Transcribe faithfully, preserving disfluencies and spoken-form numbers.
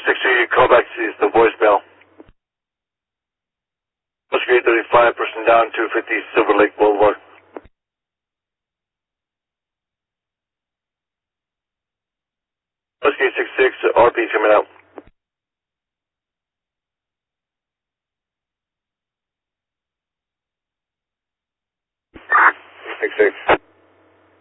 six three, call back to the voicemail. Oscar eight thirty-five, person down, two fifty Silver Lake Boulevard. Oscar eight six six, R P coming out. Six six.